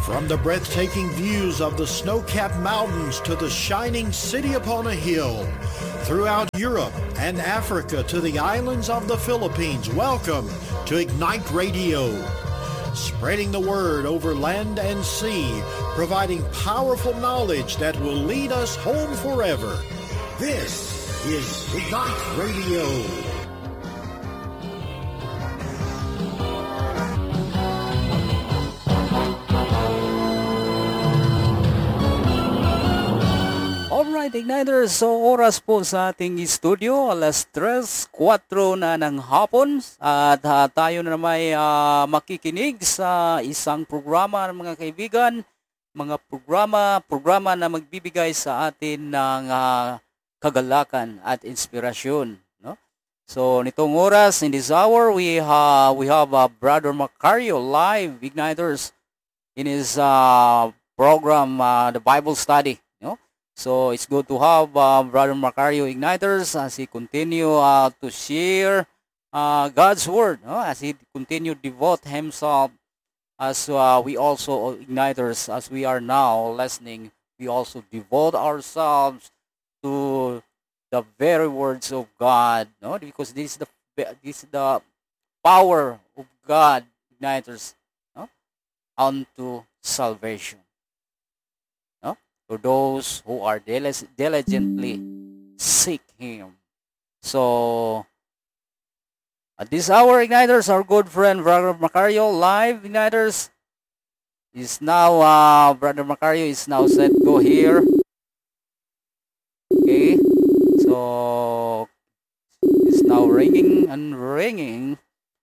From the breathtaking views of the snow-capped mountains to the shining city upon a hill, throughout Europe and Africa to the islands of the Philippines, welcome to Ignite Radio. Spreading the word over land and sea, providing powerful knowledge that will lead us home forever. This is Ignite Radio. Alright, Igniters, so oras po sa ating studio, alas 3:04 na ng hapon at tayo na may makikinig sa isang programa ng mga kaibigan, mga programa na magbibigay sa atin ng kagalakan at inspirasyon. No? So nitong oras, in this hour, we have Brother Macario live, Igniters, in his program, the Bible Study. So it's good to have Brother Macario Igniters as he continue to share God's Word, as he continue to devote himself, as we also Igniters, as we are now listening, we also devote ourselves to the very words of God, because this is the power of God, Igniters, unto salvation. To those who are diligently seek Him. So, at this hour, Igniters, our good friend, Brother Macario, live, Igniters, is now, Brother Macario is now set to go here. Okay, so, it's now ringing and ringing.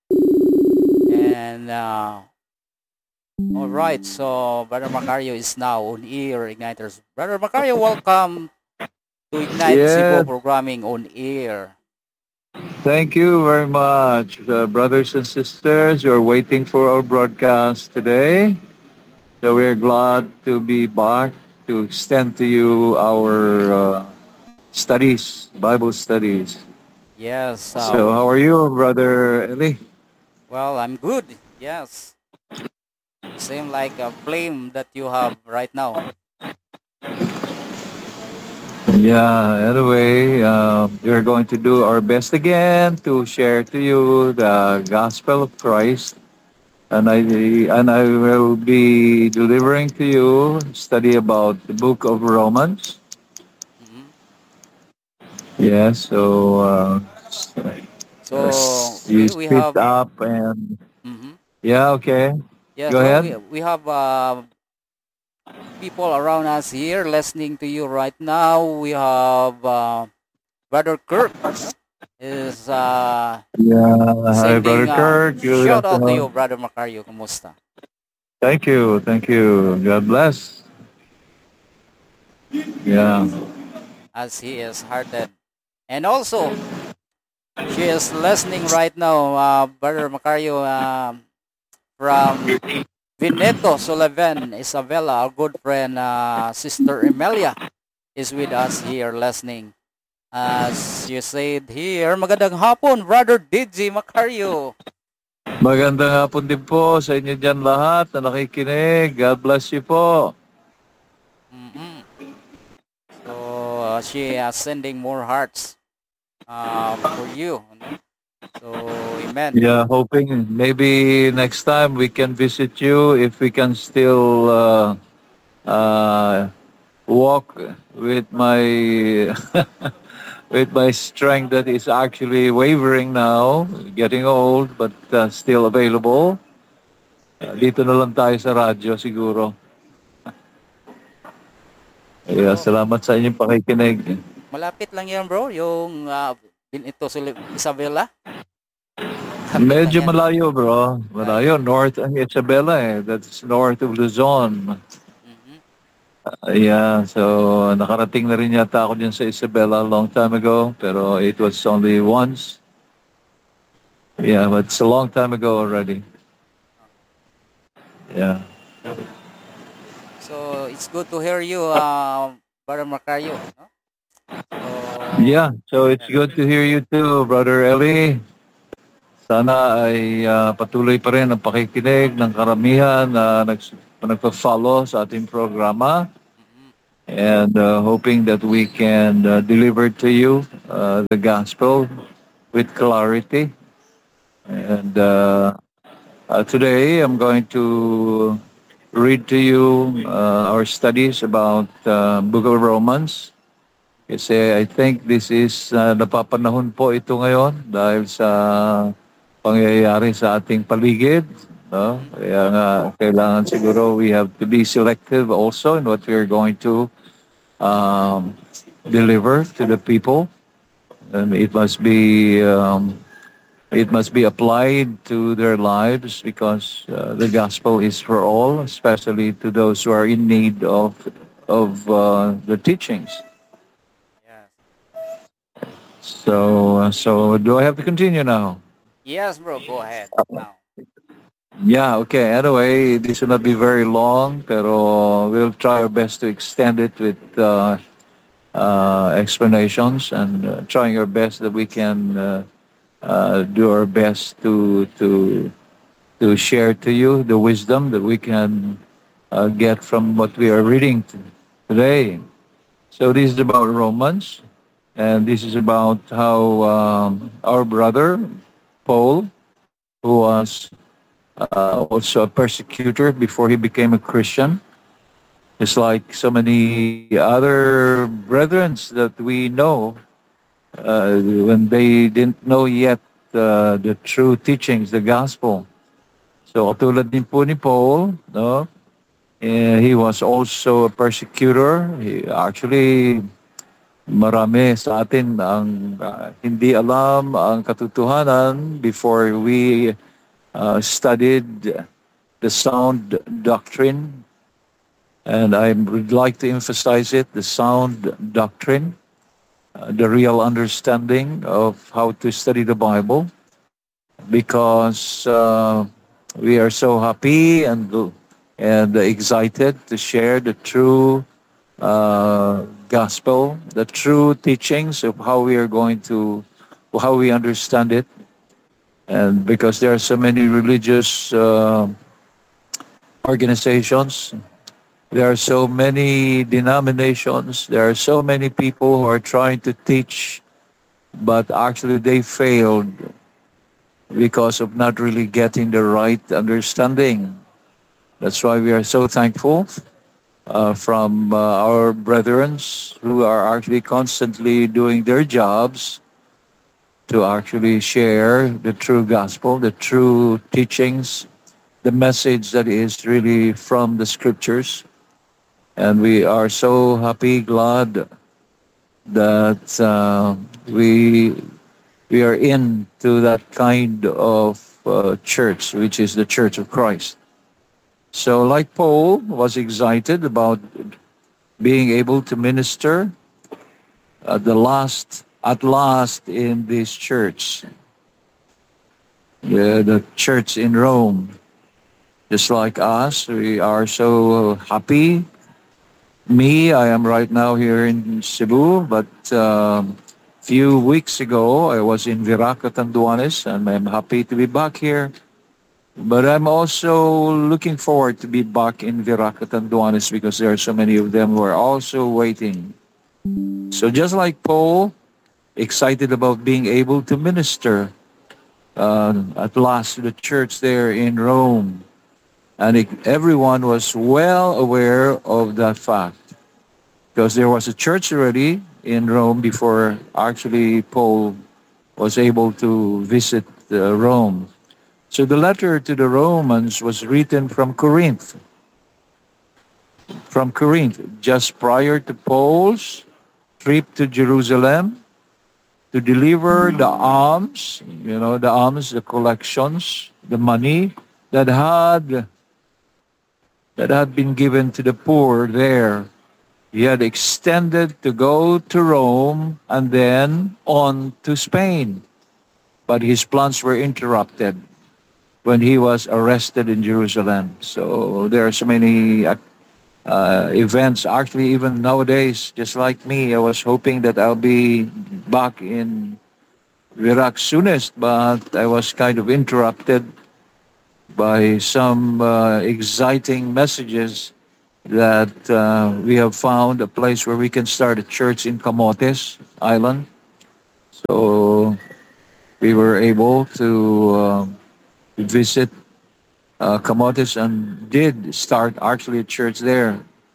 And, all right, so Brother Macario is now on air, Igniters. Brother Macario, welcome to Ignite Cebu Programming on air. Thank you very much, brothers and sisters. You're waiting for our broadcast today. So we're glad to be back to extend to you our studies, Bible studies. Yes. So how are you, Brother Eli? Well, I'm good, yes. Same like a flame that you have right now. Yeah, anyway, we're going to do our best again to share to you the gospel of Christ. And I will be delivering to you study about the book of Romans. Mm-hmm. Yeah, so you we speak have up and mm-hmm. Yeah, okay. Yes, Go ahead. We have people around us here listening to you right now. We have Brother Kirk is Hi, sending Brother Kirk. Good shout out to afternoon. you, Brother Macario. Kumusta? Thank you. God bless. Yeah. As he is hearted. And also, she is listening right now, Brother Macario, from Veneto, Sullivan, Isabela, our good friend, Sister Emelia, is with us here listening. As you said here, magandang hapon, Brother DJ Macario. Magandang hapon din po sa inyo dyan lahat na nakikinig. God bless you po. Mm-hmm. So, she is sending more hearts for you. So, amen. Yeah, hoping maybe next time we can visit you if we can still walk with my with my strength that is actually wavering now, getting old but still available. Dito na lang tayo sa radyo siguro. Yeah, salamat sa inyong pakikinig. Malapit lang yan, bro, yung ito Isabela. Medyo malayo, bro. Malayo. North ang Isabela That's north of Luzon. Mm-hmm. Yeah, so nakarating na rin yata ako dyan sa Isabela a long time ago. Pero it was only once. Yeah, but it's a long time ago already. Yeah. So, it's good to hear you, Brother Macario. No? Yeah, so it's good to hear you too, Brother Eli. Sana ay patuloy pa rin ang pakikinig ng karamihan na nagpa-follow sa ating programa, Mhm. and hoping that we can deliver to you the gospel with clarity. And today I'm going to read to you our studies about Book of Romans. Kasi I think this is napapanahon po ito ngayon dahil sa pangyayari sa ating paligid. No? Mhm. Kaya nga kailangan siguro we have to be selective also in what we are going to um, deliver to the people. And it must be applied to their lives because the gospel is for all, especially to those who are in need of the teachings. Yes. So do I have to continue now? Yes, bro. Go ahead now. Yeah, okay. Anyway, this will not be very long, pero we'll try our best to extend it with explanations and trying our best that we can do our best to share to you the wisdom that we can get from what we are reading today. So this is about Romans, and this is about how our brother Paul, who was also a persecutor before he became a Christian, just like so many other brethren that we know when they didn't know yet the true teachings, the gospel. So katulad din po ni Paul, no? He was also a persecutor. Actually, marami sa atin ang hindi alam ang katotohanan before we studied the sound doctrine. And I would like to emphasize it, the sound doctrine, the real understanding of how to study the Bible, because we are so happy and excited to share the true gospel, the true teachings of how we understand it. And because there are so many religious organizations, there are so many denominations, there are so many people who are trying to teach, but actually they failed because of not really getting the right understanding. That's why we are so thankful from our brethren who are actually constantly doing their jobs to actually share the true gospel, the true teachings, the message that is really from the scriptures. And we are so happy, glad that we are into that kind of church, which is the Church of Christ. So like Paul was excited about being able to minister at last in this church, the church in Rome. Just like us, we are so happy. Me, I am right now here in Cebu, but few weeks ago I was in Virac, Catanduanes, and I'm happy to be back here. But I'm also looking forward to be back in Virac, Catanduanes, because there are so many of them who are also waiting. So just like Paul, excited about being able to minister at last to the church there in Rome. And everyone was well aware of that fact because there was a church already in Rome before actually Paul was able to visit Rome. So the letter to the Romans was written from Corinth, just prior to Paul's trip to Jerusalem to deliver the alms, the alms, the collections, the money that had been given to the poor there. He had extended to go to Rome and then on to Spain. But his plans were interrupted when he was arrested in Jerusalem. So there are so many events. Actually, even nowadays, just like me, I was hoping that I'll be back in Iraq soonest, but I was kind of interrupted by some exciting messages that we have found a place where we can start a church in Camotes Island. So we were able to visit Camotes and did start actually a church there.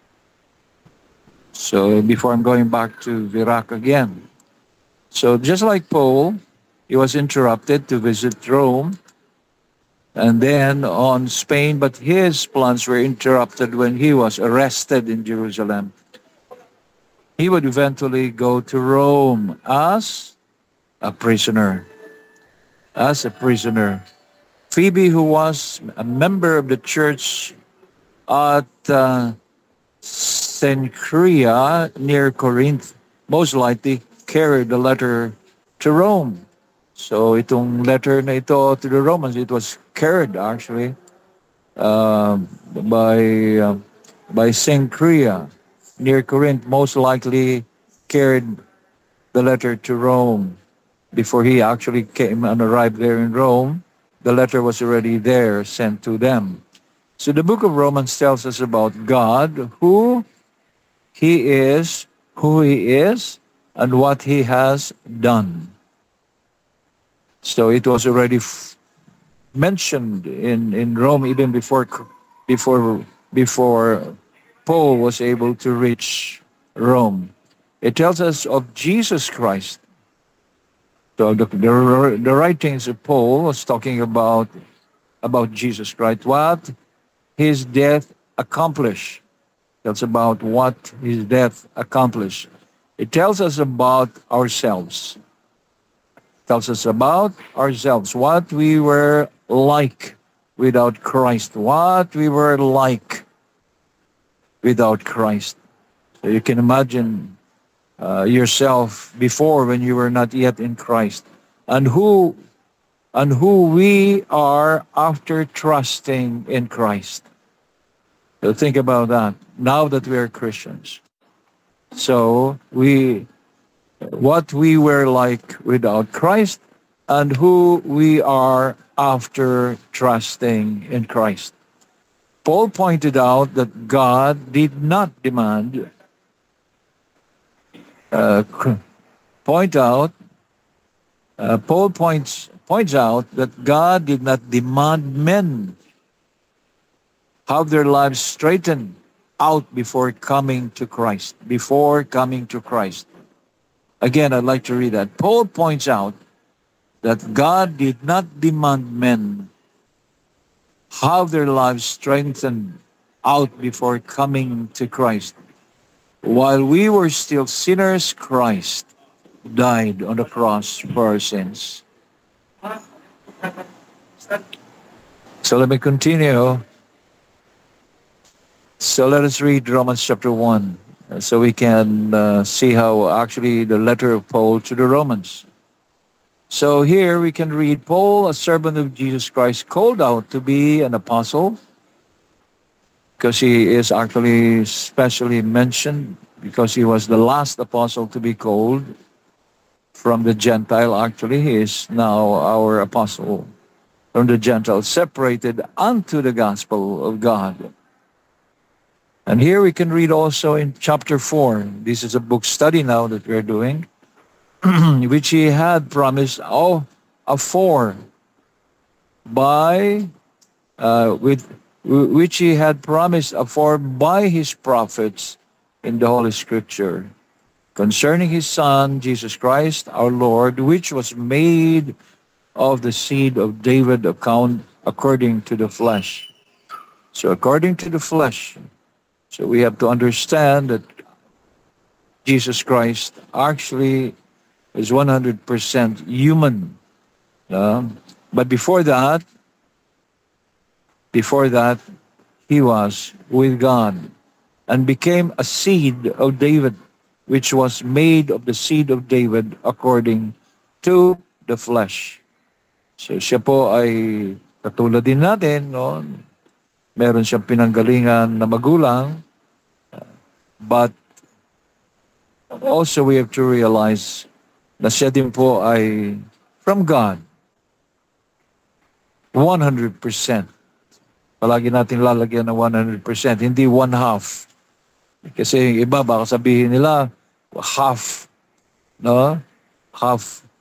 So before I'm going back to Virac again. So just like Paul, he was interrupted to visit Rome and then on Spain, but his plans were interrupted when he was arrested in Jerusalem. He would eventually go to Rome as a prisoner. As a prisoner. Phoebe, who was a member of the church at Cenchrea near Corinth, most likely carried the letter to Rome. So itong letter na ito to the Romans, it was carried actually by Cenchrea near Corinth, most likely carried the letter to Rome. Before he actually came and arrived there in Rome, the letter was already there, sent to them. So the book of Romans tells us about God, who He is, and what He has done. So it was already mentioned in Rome even before Paul was able to reach Rome. It tells us of Jesus Christ. So the writings of Paul was talking about Jesus Christ, what his death accomplished. That's about what his death accomplished. It tells us about ourselves. It tells us about ourselves, what we were like without Christ, what we were like without Christ. So you can imagine yourself before when you were not yet in Christ, and who we are after trusting in Christ. So think about that now that we are Christians. So what we were like without Christ and who we are after trusting in Christ. Paul pointed out that God did not demand Paul points out that God did not demand men have their lives straightened out before coming to Christ. Again, I'd like to read that. Paul points out that God did not demand men have their lives strengthened out before coming to Christ. While we were still sinners, Christ died on the cross for our sins. So let me continue. So let us read Romans chapter 1 so we can see how actually the letter of Paul to the Romans. So here we can read, Paul, a servant of Jesus Christ, called out to be an apostle, because he is actually specially mentioned, because he was the last apostle to be called from the Gentile. Actually, he is now our apostle from the Gentile, separated unto the gospel of God. And here we can read also in chapter 4. This is a book study now that we're doing, which he had promised afore by which he had promised afore by his prophets in the Holy Scripture, concerning his Son, Jesus Christ, our Lord, which was made of the seed of David according to the flesh. So according to the flesh. So we have to understand that Jesus Christ actually is 100% human. But before that, he was with God and became a seed of David, which was made of the seed of David according to the flesh. So siya po ay katulad din natin, no? Meron siyang pinanggalingan na magulang, but also we have to realize na siya din po ay from God. 100%. palagi natin lalagyan ng 100%, hindi one half. Kasi yung iba, baka sabihin nila, half, no? Half